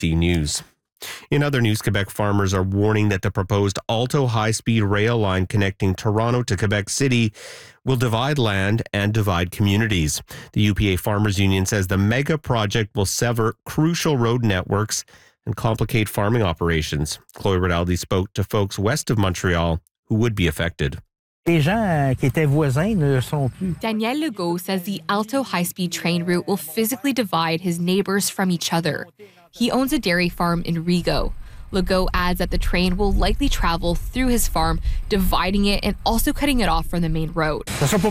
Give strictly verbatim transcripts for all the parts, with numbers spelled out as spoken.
D News. In other news, Quebec farmers are warning that the proposed Alto high-speed rail line connecting Toronto to Quebec City will divide land and divide communities. The U P A Farmers Union says the mega project will sever crucial road networks and complicate farming operations. Chloe Rinaldi spoke to folks west of Montreal who would be affected. Danielle Legault says the Alto high-speed train route will physically divide his neighbors from each other. He owns a dairy farm in Rigaud. Legault adds that the train will likely travel through his farm, dividing it and also cutting it off from the main road. He says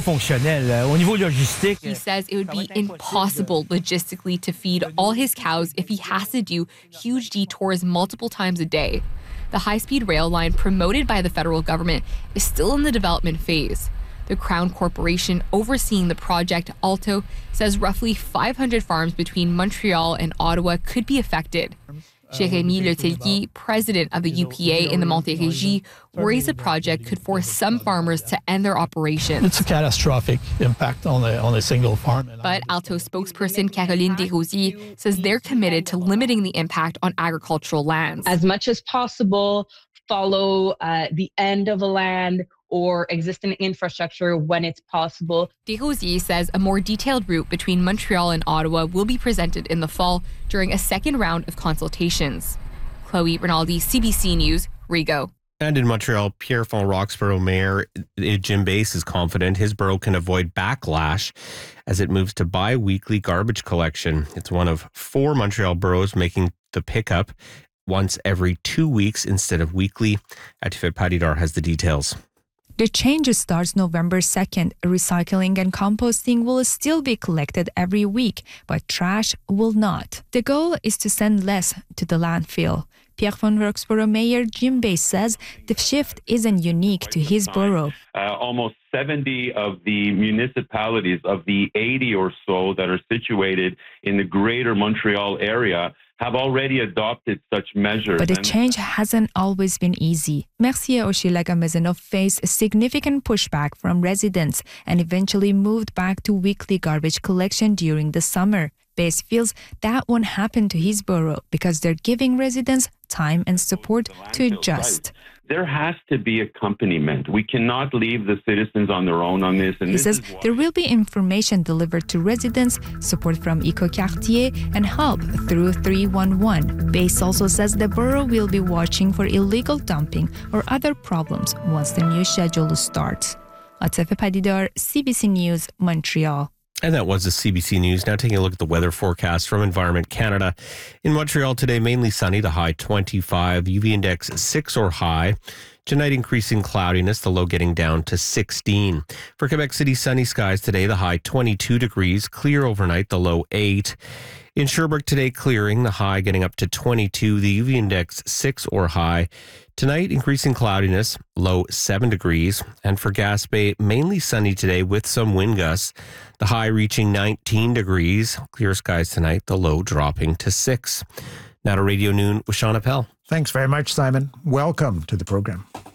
it would be impossible logistically to feed all his cows if he has to do huge detours multiple times a day. The high-speed rail line promoted by the federal government is still in the development phase. The Crown Corporation overseeing the project, Alto, says roughly five hundred farms between Montreal and Ottawa could be affected. Jérémy Letellier, president of the U P A in the Montérégie, worries the project could force some farmers to end their operations. It's a catastrophic impact on a, on a single farm. But Alto spokesperson Caroline Desrosiers says they're committed to limiting the impact on agricultural lands. As much as possible, follow uh, the end of a land or existing infrastructure when it's possible. Desrosiers says a more detailed route between Montreal and Ottawa will be presented in the fall during a second round of consultations. Chloe Rinaldi, C B C News, Rigaud. And in Montreal, Pierrefonds Roxborough Mayor Jim Bass is confident his borough can avoid backlash as it moves to bi-weekly garbage collection. It's one of four Montreal boroughs making the pickup once every two weeks instead of weekly. Atifet Padidar has the details. The change starts November second. Recycling and composting will still be collected every week, but trash will not. The goal is to send less to the landfill. Pierrefonds Roxborough Mayor Jim Bass says the shift isn't unique to his borough. Uh, almost seventy of the municipalities of the eighty or so that are situated in the greater Montreal area have already adopted such measures. But the change hasn't always been easy. Mercier Hochelaga Maisonneuve faced significant pushback from residents and eventually moved back to weekly garbage collection during the summer. Bass feels that won't happen to his borough because they're giving residents time and support to adjust. There has to be accompaniment. We cannot leave the citizens on their own on this. And he this says is there will be information delivered to residents, support from Ecoquartier, and help through three one one. Bass also says the borough will be watching for illegal dumping or other problems once the new schedule starts. Atifet Padidar, C B C News, Montreal. And that was the C B C News. Now taking a look at the weather forecast from Environment Canada. In Montreal today, mainly sunny, the high twenty-five, U V index six or high. Tonight, increasing cloudiness, the low getting down to sixteen. For Quebec City, sunny skies today, the high twenty-two degrees, clear overnight, the low eight. In Sherbrooke today, clearing, the high getting up to twenty-two, the U V index six or high. Tonight, increasing cloudiness, low seven degrees. And for Gaspé, mainly sunny today with some wind gusts. The high reaching nineteen degrees. Clear skies tonight, the low dropping to six. Now to Radio Noon with Sean Appel. Thanks very much, Simon. Welcome to the program.